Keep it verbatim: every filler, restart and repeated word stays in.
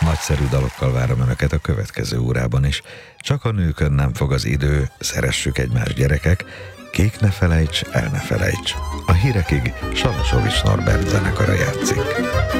Nagyszerű dalokkal várom Önöket a következő órában is. Csak a nőkön nem fog az idő, szeressük egymást gyerekek, Kék ne felejts, el ne felejts. A hírekig Salasovics Norbert zenekara játszik.